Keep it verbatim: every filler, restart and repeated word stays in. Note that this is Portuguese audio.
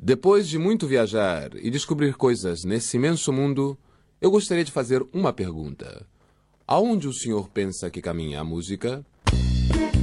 Depois de muito viajar e descobrir coisas nesse imenso mundo, eu gostaria de fazer uma pergunta. Aonde o senhor pensa que caminha a música?